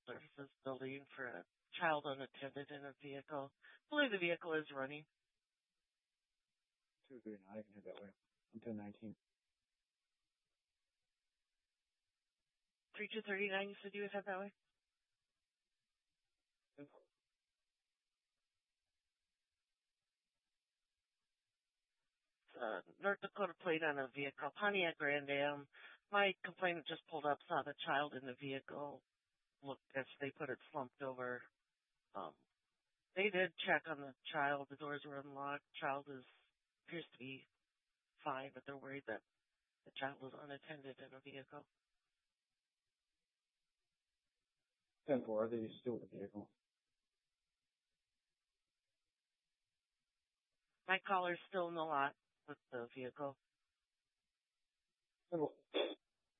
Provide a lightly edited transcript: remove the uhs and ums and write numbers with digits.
Services building for a child unattended in a vehicle. I believe the vehicle is running. 239, I can head that way. I'm 1019. 3239, you said you would head that way? North Dakota plate on a vehicle, Pontiac Grand Am. My complainant just pulled up, saw the child in the vehicle, looked as they put it slumped over. They did check on the child. The doors were unlocked. Child appears to be fine, but they're worried that the child was unattended in a vehicle. 10-4, are they still with the vehicle? My caller's still in the lot with the vehicle. 10-4.